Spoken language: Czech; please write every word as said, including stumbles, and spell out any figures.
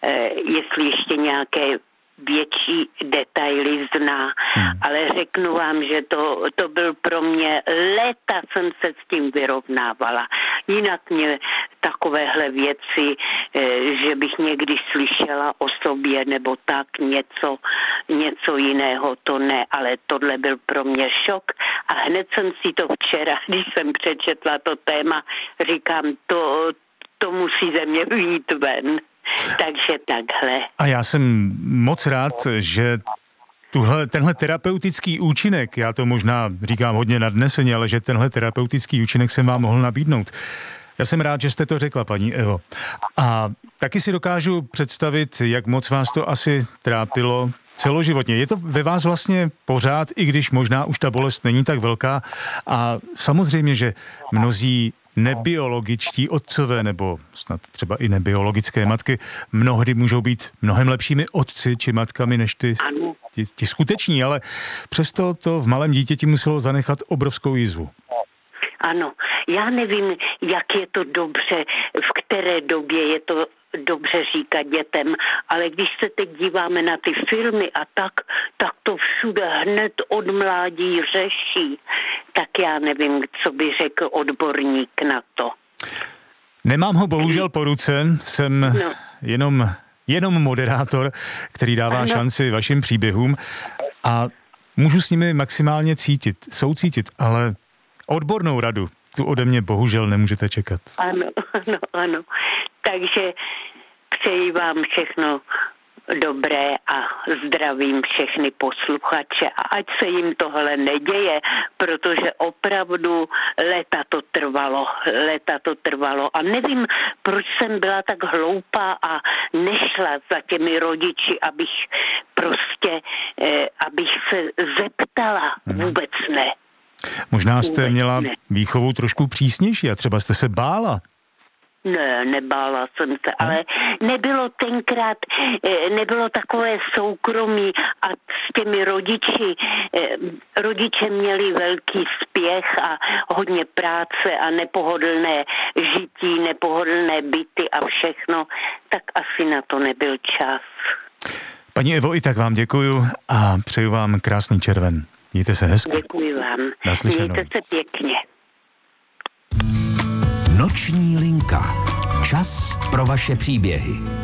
jestli ještě nějaké větší detaily zná, hmm. ale řeknu vám, že to, to byl pro mě, léta jsem se s tím vyrovnávala. Jinak mě takovéhle věci, že bych někdy slyšela o sobě nebo tak něco, něco jiného, to ne, ale tohle byl pro mě šok a hned jsem si to včera, když jsem přečetla to téma, říkám, to, to musí ze mě vyjít ven. Takže takhle. A já jsem moc rád, že tuhle, tenhle terapeutický účinek, já to možná říkám hodně nadneseně, ale že tenhle terapeutický účinek jsem vám mohl nabídnout. Já jsem rád, že jste to řekla, paní Evo. A taky si dokážu představit, jak moc vás to asi trápilo celoživotně. Je to ve vás vlastně pořád, i když možná už ta bolest není tak velká. A samozřejmě, že mnozí nebiologičtí otcové nebo snad třeba i nebiologické matky mnohdy můžou být mnohem lepšími otci či matkami než ty, ti, ti skuteční, ale přesto to v malém dítěti muselo zanechat obrovskou jizvu. Ano, já nevím, jak je to dobře, v které době je to dobře říkat dětem, ale když se teď díváme na ty filmy a tak, tak to všude hned od mládí řeší. Tak já nevím, co by řekl odborník na to. Nemám ho bohužel po ruce, jsem no. jenom, jenom moderátor, který dává ano. šanci vašim příběhům a můžu s nimi maximálně cítit, soucítit, ale odbornou radu tu ode mě bohužel nemůžete čekat. Ano, ano, ano. Takže přeji vám všechno dobré a zdravím všechny posluchače a ať se jim tohle neděje, protože opravdu léta to trvalo, léta to trvalo a nevím, proč jsem byla tak hloupá a nešla za těmi rodiči, abych prostě, eh, abych se zeptala, vůbec ne. Možná jste vůbec měla ne. výchovu trošku přísnější a třeba jste se bála. Ne, nebála jsem se, ale nebylo tenkrát, nebylo takové soukromí a s těmi rodiči, rodiče měli velký spěch a hodně práce a nepohodlné žití, nepohodlné byty a všechno, tak asi na to nebyl čas. Paní Evo, i tak vám děkuju a přeju vám krásný červen. Mějte se hezky. Děkuji vám. Naslyšenou. Mějte se pěkně. Noční linka. Čas pro vaše příběhy.